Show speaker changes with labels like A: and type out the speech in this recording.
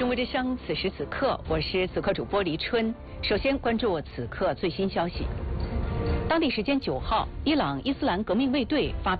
A: 为之声，此时此刻，我是此刻主播黎春。首先关注此刻最新消息。当地时间9号，伊朗伊斯兰革命卫队发